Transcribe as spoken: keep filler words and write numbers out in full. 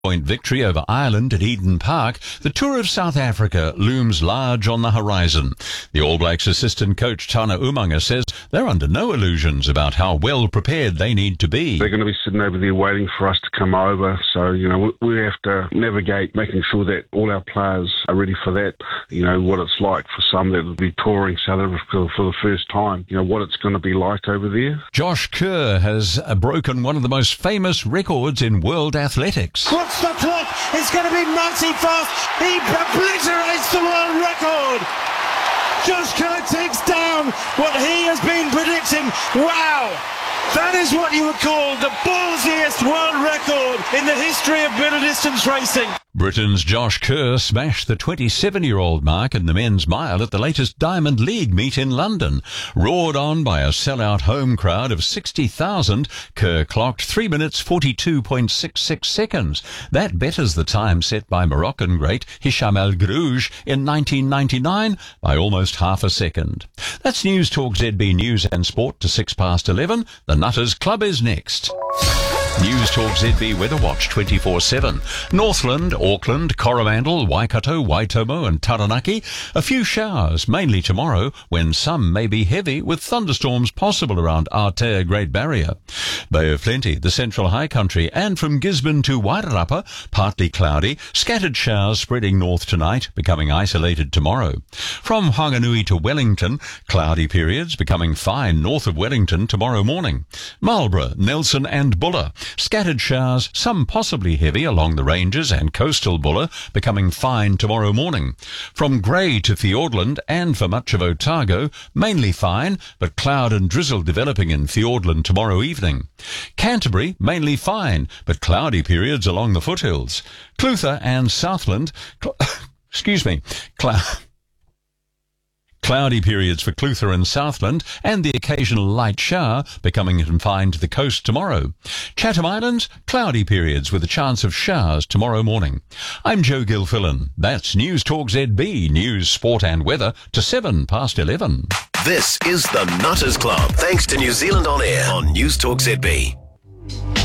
Point victory over Ireland at Eden Park, the Tour of South Africa looms large on the horizon. The All Blacks assistant coach Tana Umaga says they're under no illusions about how well prepared they need to be. They're going to be sitting over there waiting for us to come over, so, you know, we have to navigate making sure that all our players are ready for that. You know, what it's like for some that will be touring South Africa for the first time, you know, what it's going to be like over there. Josh Kerr has broken one of the most famous records in world athletics. What's the clock? It's going to be mighty fast. He obliterates the world record. Josh Kerr takes down what he has been predicting. Wow! That is what you would call the ballsiest world record in the history of middle distance racing. Britain's Josh Kerr smashed the twenty-seven-year-old mark in the men's mile at the latest Diamond League meet in London. Roared on by a sellout home crowd of sixty thousand, Kerr clocked three minutes forty-two point six six seconds. That betters the time set by Moroccan great Hicham El Grouj in nineteen ninety-nine by almost half a second. That's News Talk Z B News and Sport to six past eleven. The Nutters Club is next. News Talk Z B Weather Watch twenty-four seven. Northland, Auckland, Coromandel, Waikato, Waitomo and Taranaki. A few showers, mainly tomorrow, when some may be heavy, with thunderstorms possible around Aotea Great Barrier. Bay of Plenty, the Central High Country, and from Gisborne to Wairarapa, partly cloudy, scattered showers spreading north tonight, becoming isolated tomorrow. From Whanganui to Wellington, cloudy periods, becoming fine north of Wellington tomorrow morning. Marlborough, Nelson and Buller. Scattered showers, some possibly heavy along the ranges and coastal Buller, becoming fine tomorrow morning. From Grey to Fiordland and for much of Otago, mainly fine, but cloud and drizzle developing in Fiordland tomorrow evening. Canterbury, mainly fine, but cloudy periods along the foothills. Clutha and Southland, cl- excuse me, cloud... Cloudy periods for Clutha and Southland, and the occasional light shower becoming confined to the coast tomorrow. Chatham Islands, cloudy periods with a chance of showers tomorrow morning. I'm Joe Gilfillan. That's News Talk Z B, news, sport and weather to seven past eleven. This is the Nutters Club, thanks to New Zealand On Air on News Talk Z B.